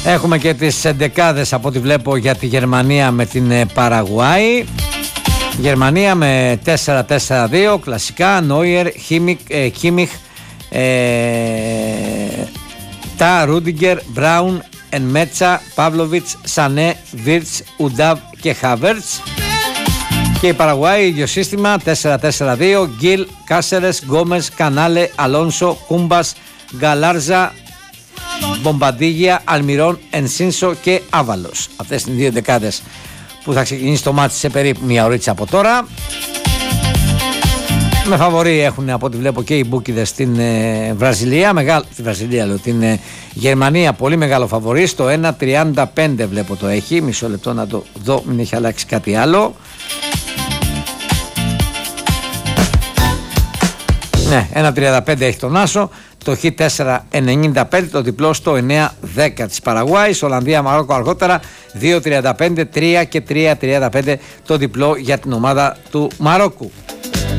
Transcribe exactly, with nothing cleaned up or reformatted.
Έχουμε και τις εντεκάδες από ό,τι βλέπω για τη Γερμανία με την Παραγουάη. Γερμανία με τέσσερα τέσσερα δύο, κλασικά, Νόιερ, Κίμιχ, Τα, Ρούντιγκερ, Μπράουν, Ενμέτσα, Παύλοβιτς, Σανέ, Βίρτς, Ουντάβ και Χάβερτς. Και η Παραγουάη, ίδιο σύστημα, τέσσερα τέσσερα δύο, Γκίλ, Κάσερες, Γκόμες, Κανάλε, Αλόνσο, Κούμπας, Γκαλάρζα, Μπομπαντίγια, Αλμυρών, Ενσίνσο και Άβαλος. Αυτές είναι οι δύο δεκάδες που θα ξεκινήσει το μάτι σε περίπου μια ωρίτσα από τώρα. Με φαβορί έχουν από ό,τι βλέπω και οι μπούκιδες στην ε, Βραζιλία, μεγάλη, τη Βραζιλία λέω, την ε, Γερμανία πολύ μεγάλο φαβορί, στο ένα τριάντα πέντε βλέπω το έχει, μισό λεπτό να το δω, μην έχει αλλάξει κάτι άλλο. Ναι, ένα τριάντα πέντε έχει τον Άσο, το Χ τέσσερα ενενήντα πέντε, το διπλό στο εννέα δέκα της Παραγουάης, Ολλανδία Μαρόκο αργότερα δύο τριάντα πέντε, τρία και τρία τριάντα πέντε το διπλό για την ομάδα του Μαρόκου.